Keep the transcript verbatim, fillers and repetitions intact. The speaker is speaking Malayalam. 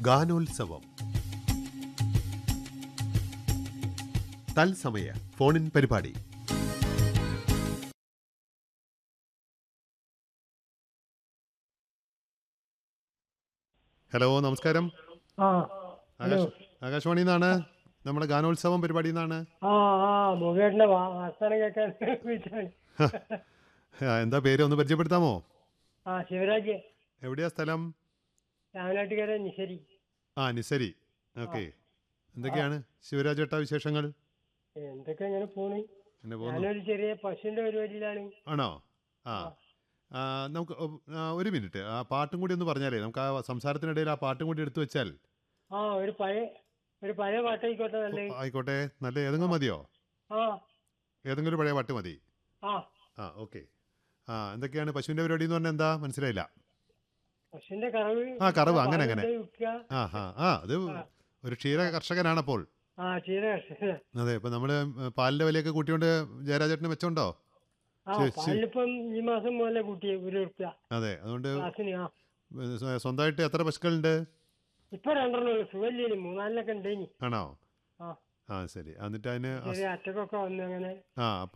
ഗാനോത്സവം തത്സമയ ഫോണിൻ പരിപാടി. ഹലോ, നമസ്കാരം. ആ ഹലോ. ആകാശ് ആകാശവാണിയിൽ നിന്നാണ്. നമ്മുടെ ഗാനോത്സവം പരിപാടിയിൽ നിന്നാണ്. ആ ആ മുഖേട്ടന്റെ വർത്തമാനം കേൾക്കാൻ വിളിച്ചാണ്. എന്താ പേര്, ഒന്ന് പരിചയപ്പെടുത്താമോ? ആ ശിവരാജ്, എവിടെയാ സ്ഥലം? രാമനാട്ടുകര നിശരി. ആ, നിസരി. ഓക്കെ. എന്തൊക്കെയാണ് ശിവരാജ് ഏട്ടാ വിശേഷങ്ങൾ? എന്തൊക്കെ ഇങ്ങനെ പോണ്. എന്നെ പോകുന്നു. ഞാനൊരു ചെറിയ പശുവിന്റെ പരിപാടിയിലാണ്. ആണോ? ആ ആ. ആ, നമുക്ക് ഒ- ആ, ഒരു മിനിറ്റ് ആ പാട്ടും കൂടി ഒന്ന് പറഞ്ഞാലേ നമുക്ക് ആ സംസാരത്തിനിടയിൽ ആ പാട്ടും കൂടി എടുത്തു വെച്ചാൽ. ആ ഒരു പഴയ ഒരു പഴയ പാട്ടായിക്കോട്ടെ ഓ, നല്ലത്. ആയിക്കോട്ടെ. നല്ല ആ ഏതെങ്കിലും മതിയോ? ആ ഏതെങ്കിലും ഒരു പഴയ പാട്ട് മതി. ആ ആ, ഓക്കെ. ആ, എന്തൊക്കെയാണ് പശുവിൻ്റെ പരിപാടി എന്ന് പറഞ്ഞാൽ? എന്താ മനസ്സിലായില്ല. പശുവിന്റെ കറവ് ആ, കറവ്. ആ അങ്ങനെ പാല് അങ്ങനെ. കൊണ്ടുപോയി വിൽക്കുക. ആ ആ ആ അത് ആ ഒരു ക്ഷീര ആ കർഷകനാണപ്പോൾ. ആ ക്ഷീര കർഷകനാ. അതെ, ഇപ്പം നമ്മൾ പാലിൻ്റെ വിലയൊക്കെ കൂട്ടിയോണ്ട് ജയരാജേട്ടന് മെച്ചമുണ്ടോ? ആ ശരി, ശരി. പാലിനിപ്പം ഈ മാസം മുതലേ കൂട്ടി ഒരു ഉറുപ്പ്യ അതെ, അതുകൊണ്ട് ക്ലാസ്സിന്. ആ ഏ, സ്വ- സ്വന്തമായിട്ട് എത്ര പശുക്കളുണ്ട്? ഇപ്പൊ രണ്ടെണ്ണം ഉള്ളു. സുഖല്ലേനി, മൂന്നാലിനൊക്കെ ഉണ്ടേനി. ആണോ? ആ ആ, ശരി. എന്നിട്ട് അതിന് അസ്- ചെറിയ അറ്റക്കൊക്കെ വന്ന് അങ്ങനെ. ആ